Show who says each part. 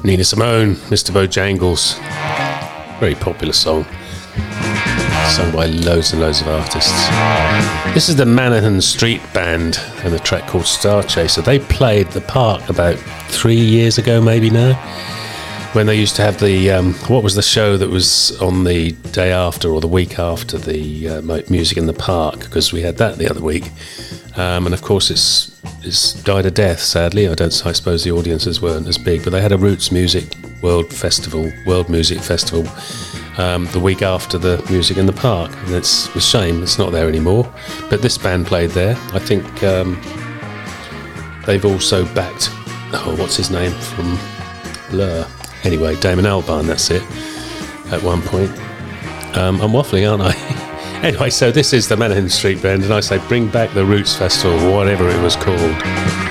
Speaker 1: Nina Simone, Mr. Bojangles. Very popular song. Sung by loads and loads of artists. This is the Manhattan Street Band and a track called Star Chaser. They played the Park about 3 years ago, maybe now, when they used to have the, what was the show that was on the day after or the week after the Music in the Park, because we had that the other week. And of course it's died a death, sadly. I suppose the audiences weren't as big, but they had a Roots Music World Music Festival, the week after the Music in the Park. And it's a shame it's not there anymore. But this band played there. I think they've also backed, what's his name from Blur? Anyway, Damon Albarn, that's it, at one point. I'm waffling, aren't I? Anyway, so this is the Manhattan Street Band, and I say bring back the Roots Festival, whatever it was called.